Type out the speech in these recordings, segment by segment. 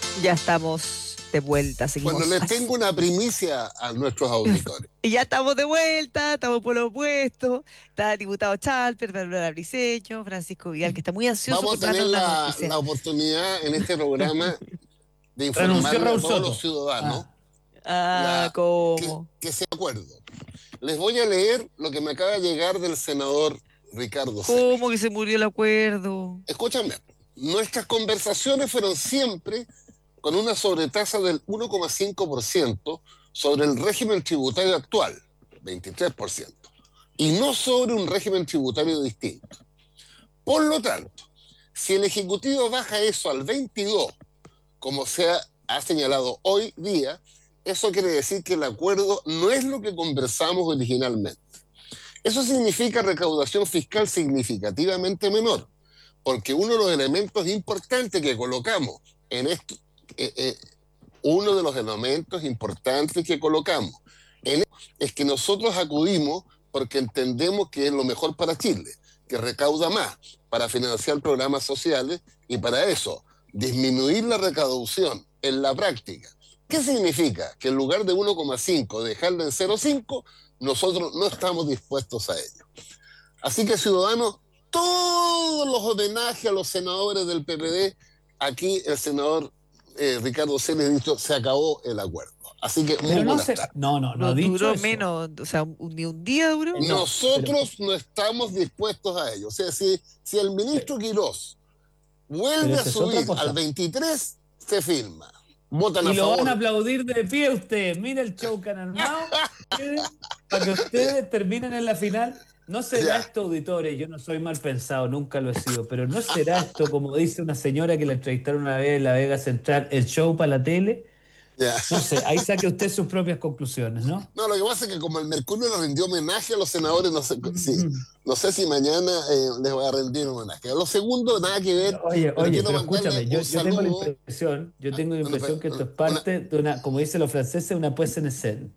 Ya estamos de vuelta, Bueno, seguimos les así. tengo una primicia a nuestros auditores. Y ya estamos de vuelta, estamos por lo opuesto. Está el diputado Chalper, Bárbara Briceño, Francisco Vidal, que está muy ansioso Vamos por a tener darnos una la noticia. oportunidad en este programa de Renunció informarle a Raúl todos los Soto. ciudadanos Ah, ¿Cómo? que se acuerdo. Les voy a leer lo que me acaba de llegar del senador Ricardo ¿Cómo que Selig. se murió el acuerdo? Escúchame, nuestras conversaciones fueron siempre con una sobretasa del 1,5% sobre el régimen tributario actual, 23%, y no sobre un régimen tributario distinto. Por lo tanto, si el Ejecutivo baja eso al 22%, como se ha señalado hoy día, eso quiere decir que el acuerdo no es lo que conversamos originalmente. Eso significa recaudación fiscal significativamente menor, porque uno de los elementos importantes que colocamos en esto, eh, eh, uno de los elementos importantes que colocamos es que nosotros acudimos porque entendemos que es lo mejor para Chile, que recauda más para financiar programas sociales y para eso disminuir la recaudación en la práctica. ¿Qué significa? Que en lugar de 1,5 dejarla en 0,5, nosotros no estamos dispuestos a ello. Así que, ciudadanos, todos los homenajes a los senadores del PPD, aquí el senador Ricardo Selig dicho, se acabó el acuerdo. Así que muy pero buenas tardes. no No ha dicho duró eso. menos, o sea, ni un día duró. No, pero, Nosotros no estamos dispuestos a ello. O sea, si el ministro Quirós vuelve a esa es otra subir al cosa. 23, se firma. Votan a Y lo van a favor. aplaudir de pie usted. Mira el show que han armado para que ustedes terminen en la final. No será Ya, esto, auditores, yo no soy mal pensado, nunca lo he sido, pero no será esto, como dice una señora que la entrevistaron una vez en la Vega Central, el show para la tele. ya. No sé, ahí saque usted sus propias conclusiones, ¿no? No, lo que pasa es que como el Mercurio le rindió homenaje a los senadores, Mm. no sé si mañana les voy a rendir homenaje. Lo segundo, nada que ver, pero Oye, quiero pero mandarle escúchame, un yo tengo la saludo. impresión, yo tengo la Bueno, impresión que esto es una, parte de una, como dicen los franceses, una puesta en escena.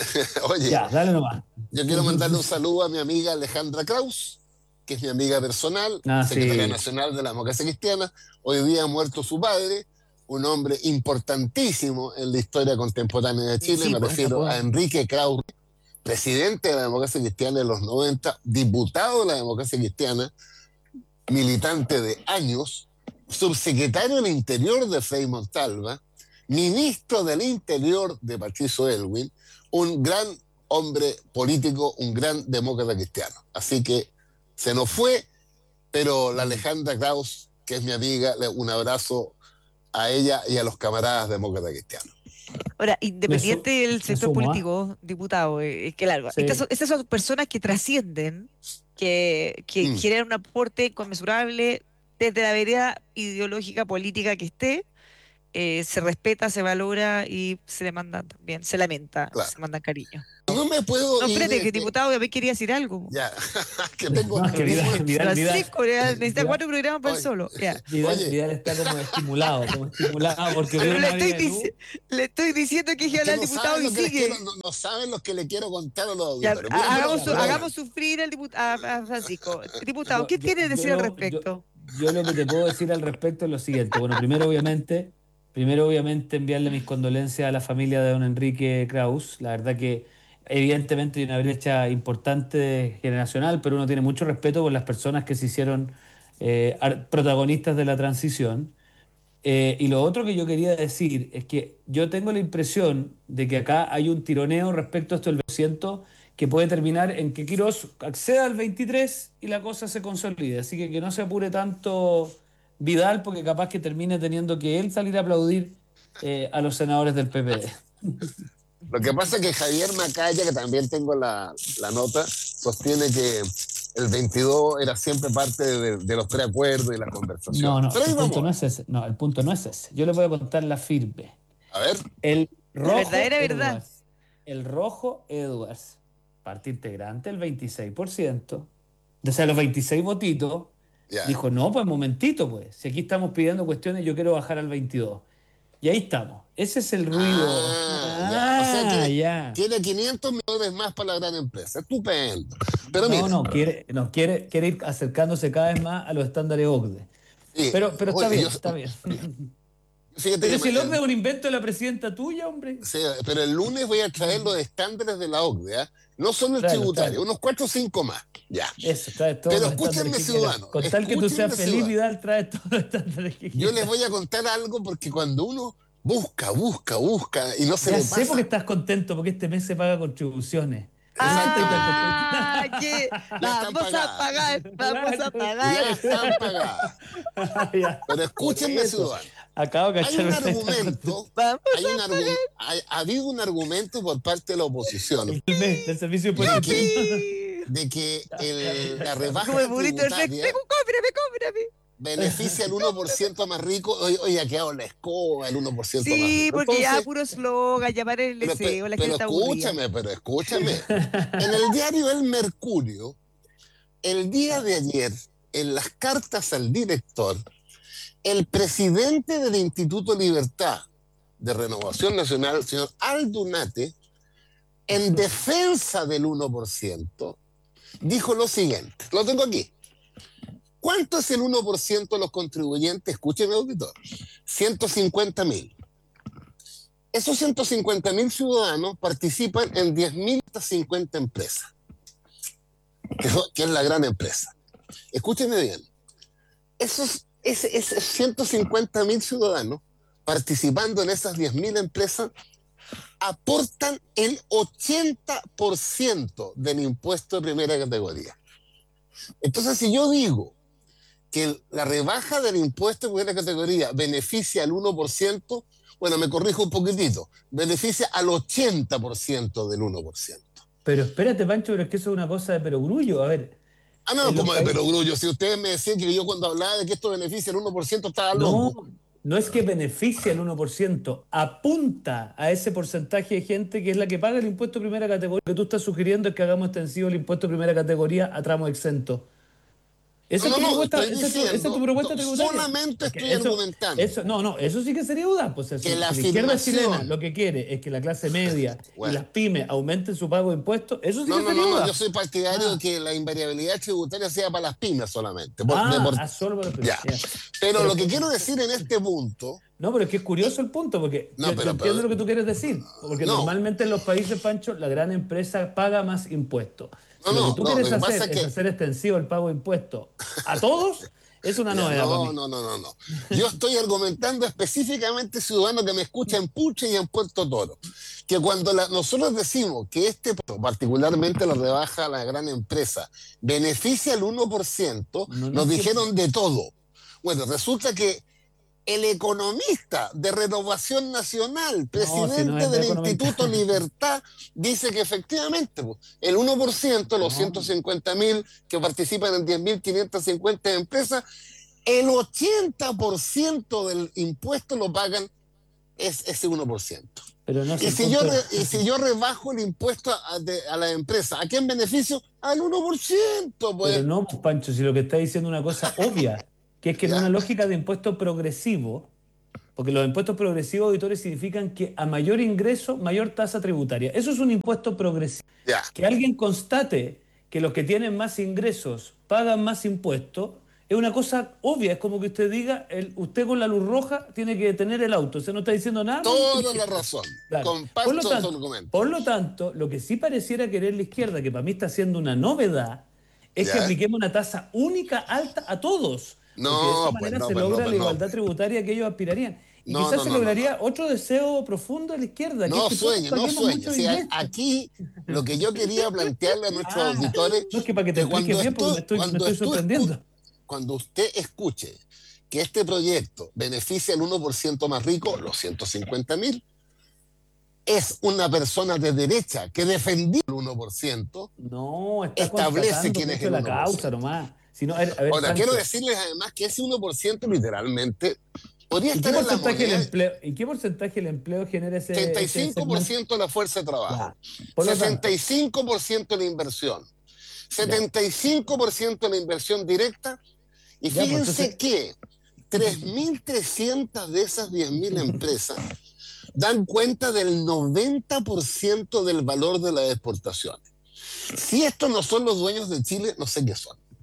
oye, Ya, dale nomás. yo quiero mandarle un saludo a mi amiga Alejandra Kraus, que es mi amiga personal, Ah, secretaria sí. nacional de la Democracia Cristiana. Hoy día ha muerto su padre, un hombre importantísimo en la historia contemporánea de Chile. Sí, Me pues esa refiero puedo. a Enrique Kraus, presidente de la Democracia Cristiana en los 90, diputado de la Democracia Cristiana, militante de años, subsecretario del Interior de Frei Montalva, ministro del Interior de Patricio Elwin, un gran hombre político, un gran demócrata cristiano. Así que se nos fue, pero la Alejandra Kraus, que es mi amiga, un abrazo a ella y a los camaradas demócratas cristianos. Ahora, Me, independiente del me sector sumo, ¿ah? político, diputado, es que claro, Sí. estas son personas que trascienden, que Mm. quieren un aporte conmensurable desde la vereda ideológica política que esté, se respeta, se valora y se le manda también, se lamenta, Claro. se mandan cariño. No me puedo No, ir espérate, que de el diputado también quería decir algo. ya, No, es que Francisco, necesita Vidal, 4 programas para el oye, solo. Ya. oye, Vidal está como estimulado porque vio Pero una vía de luz. le estoy diciendo que dije es que hablar al no diputado saben y lo que les quiero, sigue. no saben lo que le quiero contar a los Ya, auditores. Mira, Ya, pero hagamos perdona. sufrir a Francisco. Diputado, yo, ¿qué yo, quiere yo decir al lo, yo, respecto? yo lo que te puedo decir al respecto es lo siguiente. Bueno, primero obviamente enviarle mis condolencias a la familia de don Enrique Kraus. La verdad que evidentemente hay una brecha importante generacional, pero uno tiene mucho respeto por las personas que se hicieron protagonistas de la transición. Y lo otro que yo quería decir es que yo tengo la impresión de que acá hay un tironeo respecto a esto del 200 que puede terminar en que Quirós acceda al 23 y la cosa se consolide. Así que no se apure tanto Vidal porque capaz que termine teniendo que él salir a aplaudir a los senadores del PPD. Lo que pasa es que Javier Macaya, que también tengo la nota, sostiene que el 22 era siempre parte de los preacuerdos y las No, conversaciones. no, Pero ahí el punto vamos a no ver. es ese. No, el punto no es ese. Yo le voy a contar la firme. A ver, El La rojo verdadera verdad. Edwards. El rojo Edwards, parte integrante, el 26%, o sea, los 26 votitos, ya. dijo, no, pues momentito, pues, si aquí estamos pidiendo cuestiones, yo quiero bajar al 22. Y ahí estamos. Ese es el ruido. Ya. O sea, Ah, ya. tiene 500 millones más para la gran empresa. Estupendo. Pero No, mire, no, quiere ir acercándose cada vez más a los estándares OCDE. sí, Pero está oye, bien, está bien. Fíjate Pero que si el OCDE es un invento de la presidenta tuya, hombre. sí, pero el lunes voy a traer los estándares de la OCDE, ¿ah? No solo el Tráelo, tributario, tráelo. unos 4 o 5 más. Ya. Eso, traes todos Pero los estándares escúchenme, que quieras. ciudadanos, Con tal que tú seas escúchenme, feliz, ciudadanos. Vidal, traes todos los estándares que Yo les quieras. voy a contar algo porque cuando uno busca y no se Ya le sé por qué pasa. estás contento, porque este mes se paga contribuciones. Por eso estoy tan Ah, contento. que Ya están vamos a pagadas. pagar, vamos a Ya pagar. están pagadas. Ya, Pero por escúchenme, eso. ciudadanos. Acabo de Hay cachar un que estás contento. argumento, Vamos ha habido un argumento por parte de la oposición El mes del servicio de de impuestos que, a... de que la Como rebaja el burrito del Rex. tributaria Cómprame, cómprame. beneficia al 1% más rico. Hoy ha quedado la escoba, el 1% más Sí, rico. porque ya Entonces, puro eslogan, llamar el deseo, la gente está aburrida. pero escúchame. En el diario El Mercurio, el día de ayer, en las cartas al director, el presidente del Instituto Libertad de Renovación Nacional, el señor Aldunate, en defensa del 1%, dijo lo siguiente, lo tengo aquí. ¿Cuánto es el 1% de los contribuyentes? Escúcheme, auditor. 150.000. Esos 150.000 ciudadanos participan en 10.050 empresas, que es la gran empresa. Escúcheme bien. Esos 150.000 ciudadanos participando en esas 10.000 empresas aportan el 80% del impuesto de primera categoría. Entonces, si yo digo que la rebaja del impuesto de primera categoría beneficia al 1%, bueno, me corrijo un poquitito, beneficia al 80% del 1%. Pero espérate, Pancho, pero es que eso es una cosa de perogrullo. A ver, Ah, no, en los como de países... perogrullo. Si ustedes me decían que yo cuando hablaba de que esto beneficia al 1% estaba No, loco. no es que beneficie al 1%, apunta a ese porcentaje de gente que es la que paga el impuesto de primera categoría. Lo que tú estás sugiriendo es que hagamos extensivo el impuesto de primera categoría a tramos exentos. Esa es tu propuesta, estoy esa es tu diciendo, propuesta tributaria. solamente Es que estoy argumentando. eso sí que sería duda. Pues eso, Que la si la izquierda afirmación... chilena lo que quiere es que la clase media y Bueno. las pymes aumenten su pago de impuestos, eso sí que sería No, duda. yo soy partidario Ah. de que la invariabilidad tributaria sea para las pymes solamente. Solo para las pymes. Ya. Ya. Pero Pero- lo que quiero decir en este punto, No, pero es que es curioso el punto, porque No, yo pero- entiendo lo que tú quieres decir. Porque No. normalmente en los países, Pancho, la gran empresa paga más impuestos. No, Lo no, que tú no, quieres lo que hacer pasa es es que- hacer extensivo el pago de impuestos a todos, es una novedad para mí. no. Yo estoy argumentando específicamente, ciudadano que me escucha en Puche y en Puerto Toro, que cuando nosotros decimos que particularmente la rebaja a la gran empresa, beneficia al 1%, No, nos no dijeron de todo. Bueno, resulta que el economista de Renovación Nacional, presidente si no es de del economista. Instituto Libertad, dice que efectivamente el 1%, los No. 150.000 que participan en 10.550 empresas, el 80% del impuesto lo pagan ese 1%. Pero no Y si yo rebajo el impuesto a la empresa, ¿a quién beneficio? Al 1%, pues. Pero no, pues, Pancho, si lo que está diciendo es una cosa obvia, que es que en Ya. una lógica de impuesto progresivo, porque los impuestos progresivos, auditores, significan que a mayor ingreso, mayor tasa tributaria. Eso es un impuesto progresivo. Ya. Que alguien constate que los que tienen más ingresos pagan más impuestos, es una cosa obvia. Es como que usted diga, usted con la luz roja tiene que detener el auto. Usted no está diciendo nada. Toda la razón. Claro. Comparto tu argumento. Por lo tanto, lo que sí pareciera querer la izquierda, que para mí está siendo una novedad, es que Ya. apliquemos una tasa única alta a todos. No, porque de esa pues manera no, se pues no, logra pues la no. igualdad tributaria que ellos aspirarían. Y No, quizás no, se no, lograría otro deseo profundo de la izquierda. No que es que todos sueñe. paguemos mucho Sí, impuesto. aquí lo que yo quería plantearle a nuestros Ah, auditores no, es que para que te expliques bien, porque me estoy sorprendiendo. cuando usted escuche que este proyecto beneficia al 1% más rico, los 150.000, es una persona de derecha que defendió el 1%. No, está Establece constatando quién es mucho el la 1%. causa nomás. Si no, a ver, Ahora, Pancho, quiero decirles además que ese 1% literalmente podría ¿y qué estar en la porcentaje del moneda. empleo, ¿y qué porcentaje del empleo genera ese segmento? 35% de la fuerza de trabajo, Ya, por lo tanto, 65% de la inversión, 75% de la inversión directa, y Ya, pues, fíjense entonces- que 3.300 de esas 10.000 empresas dan cuenta del 90% del valor de las exportaciones. Si estos no son los dueños de Chile, no sé qué son.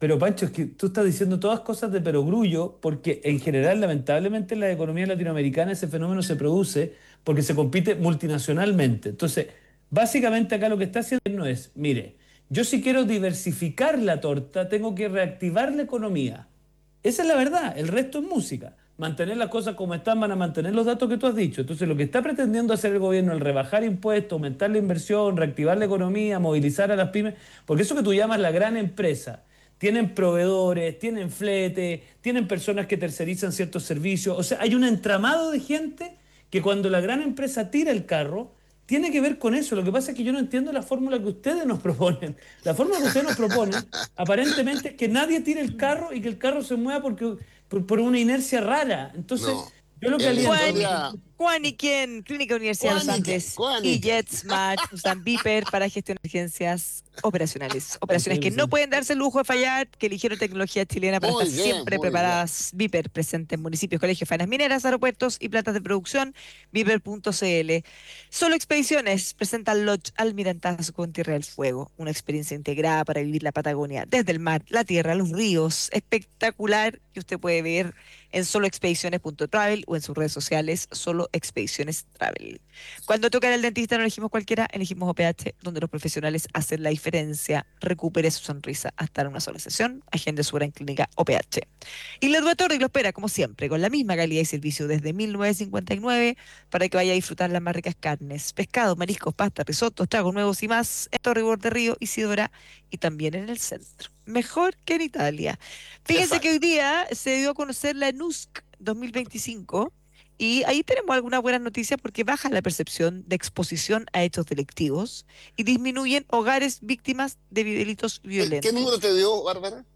pero Pancho, es que tú estás diciendo todas cosas de perogrullo, porque en general, lamentablemente, en la economía latinoamericana ese fenómeno se produce porque se compite multinacionalmente. Entonces, básicamente acá lo que está haciendo es, mire, yo si quiero diversificar la torta, tengo que reactivar la economía. Esa es la verdad, el resto es música. Mantener las cosas como están van a mantener los datos que tú has dicho. Entonces, lo que está pretendiendo hacer el gobierno, el rebajar impuestos, aumentar la inversión, reactivar la economía, movilizar a las pymes, porque eso que tú llamas la gran empresa, tienen proveedores, tienen flete, tienen personas que tercerizan ciertos servicios. O sea, hay un entramado de gente que cuando la gran empresa tira el carro, tiene que ver con eso. Lo que pasa es que yo no entiendo la fórmula que ustedes nos proponen. La fórmula que ustedes nos proponen, aparentemente, es que nadie tire el carro y que el carro se mueva por una inercia rara. Entonces, No. yo lo que En la aliento... historia, Juaniquén, Clínica Universidad de los Andes y Cuánica. JetSmart usan Viper para gestionar urgencias operacionales. Operaciones que no pueden darse el lujo de fallar, que eligieron tecnología chilena para estar Muy bien, siempre muy bien. preparadas. Viper, presente en municipios, colegios, faenas mineras, aeropuertos y plantas de producción. Viper.cl. Solo Expediciones presenta Lodge Almirantazgo en Tierra del Fuego. Una experiencia integrada para vivir la Patagonia desde el mar, la tierra, los ríos. Espectacular que usted puede ver en soloexpediciones.travel o en sus redes sociales, Solo Expediciones Travel. Cuando toca ir al dentista no elegimos cualquiera, elegimos OPH, donde los profesionales hacen la diferencia. Recupere su sonrisa hasta en una sola sesión. Agende su hora en Clínica OPH. Y la Torre lo espera, como siempre, con la misma calidad y servicio desde 1959 para que vaya a disfrutar las más ricas carnes, pescados, mariscos, pastas, risotos, tragos nuevos y más en Torre Borde Río, Isidora y también en el centro. Mejor que en Italia. Fíjense que Exacto. hoy día se dio a conocer la NUSC 2025 y ahí tenemos algunas buenas noticias porque baja la percepción de exposición a hechos delictivos y disminuyen hogares víctimas de delitos ¿Qué número violentos. te dio, Bárbara?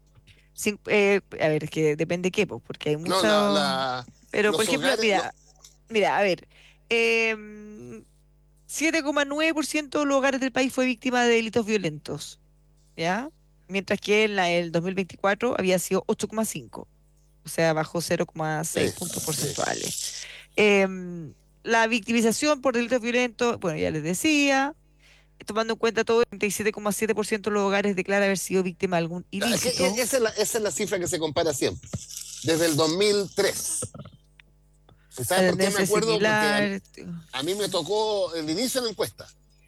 A ver, es que depende qué, pues, porque hay No, muchos... Pero, por los ejemplo, hogares, mira, a ver, 7,9% de los hogares del país fue víctima de delitos violentos, ¿ya? Mientras que en el 2024 había sido 8,5, o sea, bajó 0,6 sí, puntos sí. porcentuales. La victimización por delitos violentos, bueno, ya les decía, tomando en cuenta todo, el 37,7% de los hogares declara haber sido víctima de algún Es que ilícito. esa es la cifra que se compara siempre, desde el 2003. ¿Y La sabes por qué me tendencia es acuerdo? Porque similar. a mí me tocó el inicio de la encuesta,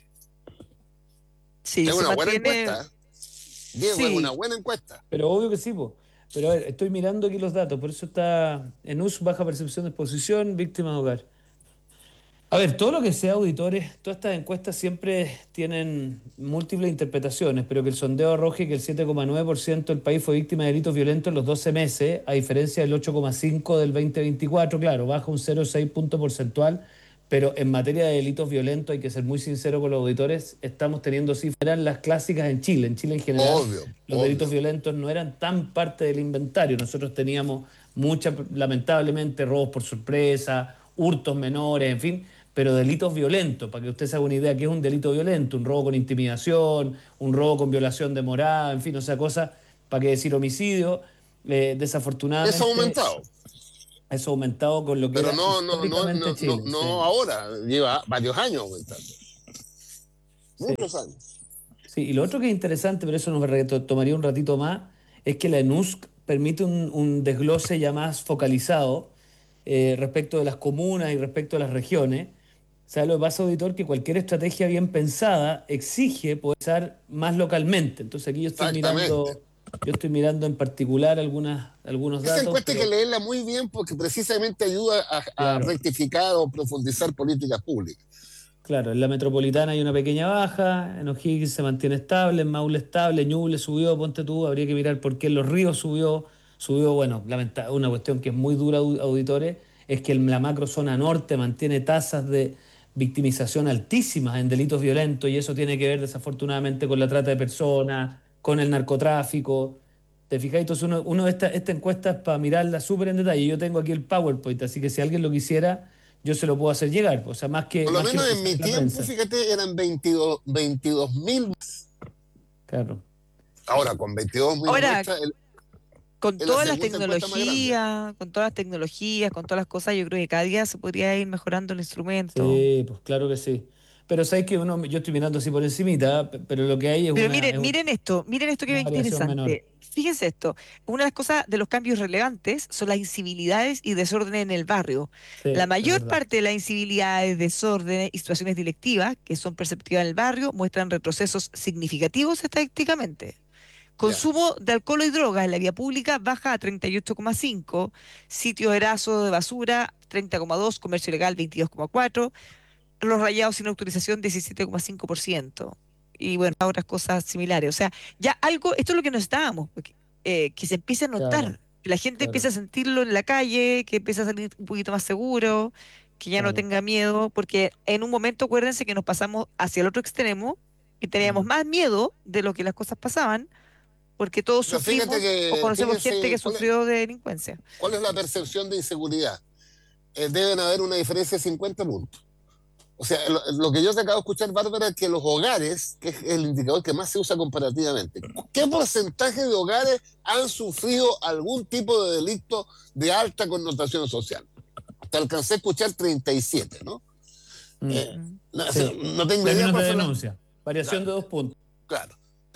que Sí, es se una buena mantiene. encuesta, ¿eh? Diego, es una Sí, buena encuesta. Pero obvio que sí, po. Pero a ver, estoy mirando aquí los datos, por eso está en US, baja percepción de exposición, víctima de hogar. A ver, todo lo que sea auditores, todas estas encuestas siempre tienen múltiples interpretaciones, pero que el sondeo arroje que el 7,9% del país fue víctima de delitos violentos en los 12 meses, a diferencia del 8,5% del 2024, claro, baja un 0,6 punto porcentual, pero en materia de delitos violentos, hay que ser muy sincero con los auditores, estamos teniendo cifras, eran las clásicas en Chile. En Chile en general, Obvio, los delitos obvio. violentos no eran tan parte del inventario. Nosotros teníamos muchas, lamentablemente, robos por sorpresa, hurtos menores, en fin, pero delitos violentos, para que usted se haga una idea, ¿qué es un delito violento? Un robo con intimidación, un robo con violación de morada, en fin, o sea, cosas, para qué decir homicidio. Eso ha Desafortunadamente, aumentado, eso ha aumentado con lo que pero era históricamente Chile. Sí, no ahora, lleva varios años aumentando, sí. muchos años. Sí, y lo otro que es interesante, pero eso tomaría un ratito más, es que la ENUSC permite un desglose ya más focalizado respecto de las comunas y respecto de las regiones. ¿Sabes lo que pasa, auditor? Que cualquier estrategia bien pensada exige poder usar más localmente. Entonces aquí Exactamente. yo estoy mirando en particular algunos Esa datos, encuesta hay que pero leerla muy bien porque precisamente ayuda a claro. rectificar o profundizar políticas públicas. Claro, en la metropolitana hay una pequeña baja, en O'Higgins se mantiene estable, en Maule estable, Ñuble subió, ponte tú, habría que mirar por qué en Los Ríos subió, bueno, una cuestión que es muy dura, auditores, es que en la macro zona norte mantiene tasas de victimización altísimas en delitos violentos y eso tiene que ver desafortunadamente con la trata de personas, con el narcotráfico. ¿Te fijáis? Entonces uno esta encuesta es para mirarla súper en detalle. Yo tengo aquí el PowerPoint, así que si alguien lo quisiera yo se lo puedo hacer llegar, o sea, Por lo más que menos lo que en mi sale en la tiempo, prensa. fíjate, eran 22.000. Claro. Ahora, con 22.000 ahora, muestras, con es la todas las segunda encuesta más grande. tecnologías, con todas las tecnologías, con todas las cosas, yo creo que cada día se podría ir mejorando el instrumento. Sí, pues claro que sí. Pero sabes que yo estoy mirando así por encimita, pero lo que hay es Pero una, es miren esto que una es variación menor. interesante. Fíjense esto, una de las cosas de los cambios relevantes son las incivilidades y desórdenes en el barrio. Sí, La es mayor verdad. parte de las incivilidades, desórdenes y situaciones delictivas que son perceptivas en el barrio muestran retrocesos significativos estadísticamente. Ya. Consumo de alcohol y drogas en la vía pública baja a 38,5, sitios erazo de basura 30,2, comercio ilegal 22,4, los rayados sin autorización 17,5%. Y bueno, otras cosas similares. O sea, ya algo, esto es lo que nos estábamos, que se empiece a Claro, notar, que la gente empiece claro, a sentirlo en la calle, que empiece a salir un poquito más seguro, que ya no claro. tenga miedo, porque en un momento acuérdense que nos pasamos hacia el otro extremo y teníamos Mm. más miedo de lo que las cosas pasaban, porque todos Pero fíjate sufrimos o conocemos gente fíjense, que sufrió de delincuencia. cuál es la percepción de inseguridad. Deben haber una diferencia de 50 puntos. O sea, lo que yo te acabo de escuchar, Bárbara, es que los hogares, que es el indicador que más se usa comparativamente, ¿qué porcentaje de hogares han sufrido algún tipo de delito de alta connotación social? Te alcancé a escuchar 37, ¿no? Mm. Mm. No, o sea, Sí. no tengo idea Términos de cuál fue la... denuncia. Variación Claro, de 2 puntos. claro.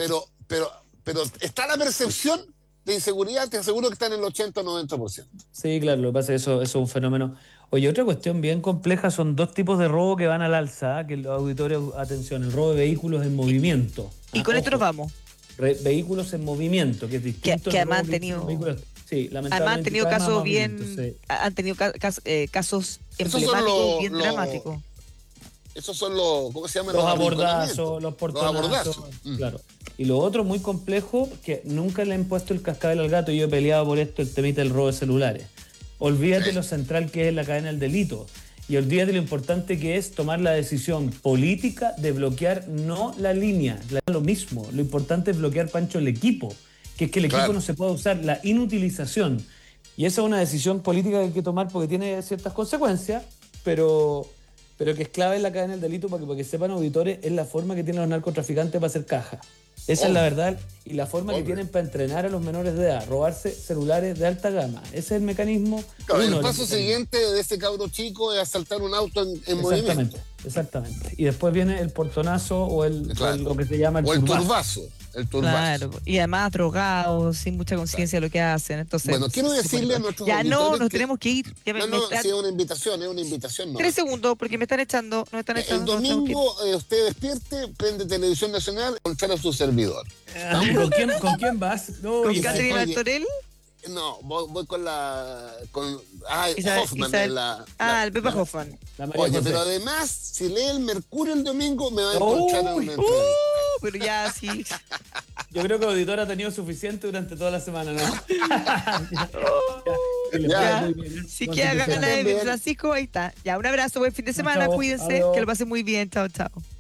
Pero está la percepción de inseguridad, te aseguro que está en el 80 o 90%. Sí, claro, lo que pasa es que eso es un fenómeno. Oye, otra cuestión bien compleja son dos tipos de robo que van al alza, que los auditores, atención, el robo de vehículos en movimiento. Y con esto nos Ojo, vamos. vehículos en movimiento, que es distinto Que al robo además han que hicieron tenido, vehículos. Sí, además han lamentablemente tenido cada vez casos más movimiento, bien, sí. han tenido casos Esos son emblemáticos, bien dramáticos. esos son los, ¿cómo se llaman? Los arrinconamientos, abordazos, los los portonazos, abordazos. claro. Y lo otro muy complejo, que nunca le han puesto el cascabel al gato, y yo he peleado por esto, el temita del robo de celulares. Olvídate lo central que es la cadena del delito. Y olvídate lo importante que es tomar la decisión política de bloquear no la línea, lo mismo. Lo importante es bloquear, Pancho, el equipo, que es que el equipo Claro. no se pueda usar, la inutilización. Y esa es una decisión política que hay que tomar porque tiene ciertas consecuencias, pero que es clave en la cadena del delito para que sepan, auditores, es la forma que tienen los narcotraficantes para hacer caja. Esa es la verdad, y la forma que tienen para entrenar a los menores de edad, robarse celulares de alta gama. Ese es el mecanismo. Claro, uno el de los paso mecanismos. siguiente de ese cabro chico es asaltar un auto en movimiento. Exactamente. Y después viene el portonazo o Claro. lo que se llama el O el turbazo. turbazo. El turbazo. Claro, y además drogados, sin mucha conciencia de lo que hacen. Entonces, Bueno, quiero súper decirle a bien. nuestros Ya no, auditores nos que... tenemos que ir. Ya No, me están- sí, es una invitación. No. 3 segundos, porque me están echando, nos están El echando. nos tenemos que ir. domingo usted despierte, prende Televisión Nacional, encontrar a su servidor. ¿Con quién vas? No, ¿Con oye, Catherine oye, Martorell? No, voy con la... Isabel- Hoffman. Isabel- el Pepa Hoffman. la María Oye, José. pero además, si lee el Mercurio el domingo, me va a encontrar en una entrevista. Pero ya sí. Yo creo que Auditor ha tenido suficiente durante toda la semana, ¿no? Que les Ya. vaya muy bien, ¿eh? Si Buen queda fin de ganas semana. de Bien. Francisco, ahí está. Ya, un abrazo, buen fin de semana, Chao, cuídense, adiós. que lo pasen muy bien. Chao, chao.